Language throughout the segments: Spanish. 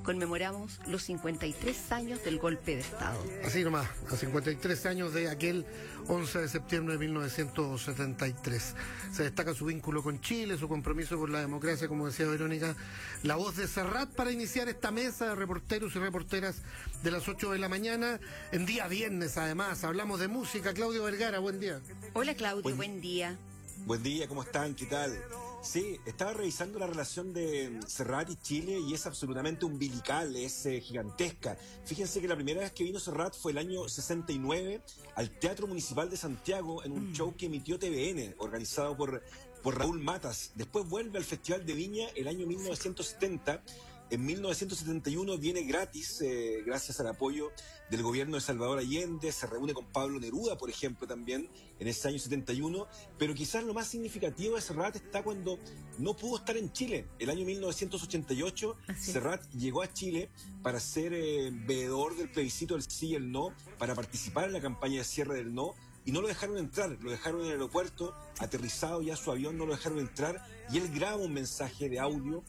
conmemoramos los 53 años del golpe de Estado. Así nomás, a 53 años de aquel 11 de septiembre de 1973. Se destaca su vínculo con Chile, su compromiso por la democracia, como decía Verónica. La voz de Serrat para iniciar esta mesa de reporteros y reporteras de las 8 de la mañana, en día viernes además. Hablamos de música. Claudio Vergara, buen día. Hola Claudio, buen día. Buen día, ¿cómo están? ¿Qué tal? Sí, estaba revisando la relación de Serrat y Chile y es absolutamente umbilical, es gigantesca. Fíjense que la primera vez que vino Serrat fue el año 69 al Teatro Municipal de Santiago en un show que emitió TVN, organizado por Raúl Matas. Después vuelve al Festival de Viña el año 1970. En 1971 viene gratis, gracias al apoyo del gobierno de Salvador Allende, se reúne con Pablo Neruda, por ejemplo, también, en ese año 71, pero quizás lo más significativo de Serrat está cuando no pudo estar en Chile. El año 1988, Serrat llegó a Chile para ser veedor del plebiscito del sí y el no, para participar en la campaña de cierre del no, y no lo dejaron entrar, lo dejaron en el aeropuerto, aterrizado ya su avión, no lo dejaron entrar, y él graba un mensaje de audio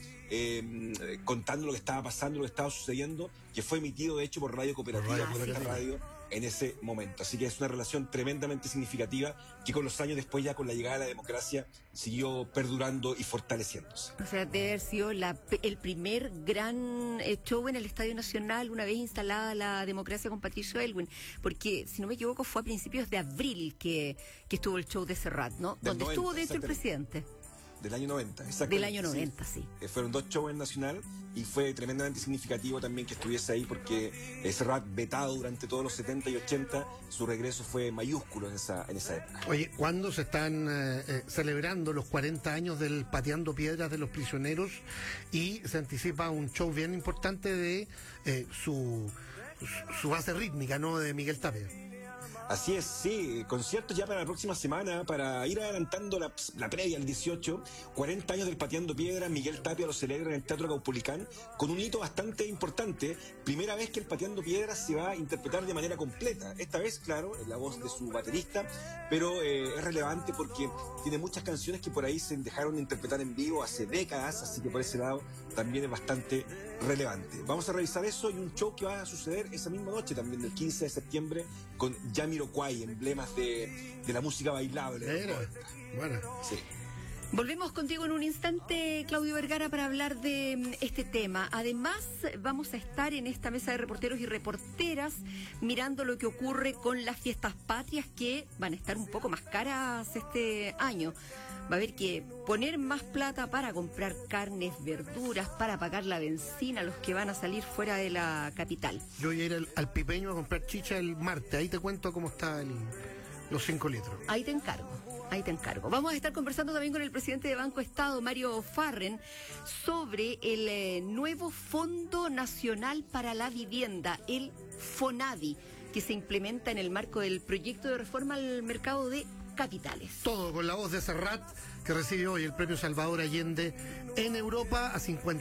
contando lo que estaba pasando, lo que estaba sucediendo, que fue emitido de hecho por Radio Cooperativa, por esta radio, en ese momento. Así que es una relación tremendamente significativa que con los años después, ya con la llegada de la democracia, siguió perdurando y fortaleciéndose. O sea, debe haber sido el primer gran show en el Estadio Nacional una vez instalada la democracia con Patricio Aylwin, porque si no me equivoco fue a principios de abril que estuvo el show de Serrat, ¿no? Donde 90, estuvo de hecho el presidente. Del año 90, exactamente. Del año 90, sí. Fueron 2 shows en Nacional y fue tremendamente significativo también que estuviese ahí porque Serrat, vetado durante todos los 70 y 80, su regreso fue mayúsculo en esa época. Oye, ¿cuándo se están celebrando los 40 años del Pateando Piedras de los Prisioneros? Y se anticipa un show bien importante de su base rítmica, ¿no? De Miguel Tapia. Así es, sí, conciertos ya para la próxima semana, para ir adelantando la previa, el 18, 40 años del Pateando Piedra. Miguel Tapia lo celebra en el Teatro Caupolicán con un hito bastante importante, primera vez que el Pateando Piedra se va a interpretar de manera completa, esta vez, claro, en la voz de su baterista, pero es relevante porque tiene muchas canciones que por ahí se dejaron de interpretar en vivo hace décadas, así que por ese lado también es bastante relevante. Vamos a revisar eso y un show que va a suceder esa misma noche, también el 15 de septiembre, con Jamiroquai, emblemas de la música bailable. Bueno. Sí. Volvemos contigo en un instante, Claudio Vergara, para hablar de este tema. Además, vamos a estar en esta mesa de reporteros y reporteras mirando lo que ocurre con las fiestas patrias, que van a estar un poco más caras este año. Va a haber que poner más plata para comprar carnes, verduras, para pagar la benzina a los que van a salir fuera de la capital. Yo voy a ir al Pipeño a comprar chicha el martes. Ahí te cuento cómo está los 5 litros. Ahí te encargo. Vamos a estar conversando también con el presidente de Banco Estado, Mario Farren, sobre el nuevo Fondo Nacional para la Vivienda, el FONAVI, que se implementa en el marco del proyecto de reforma al mercado de capitales. Todo con la voz de Serrat, que recibe hoy el premio Salvador Allende en Europa a 50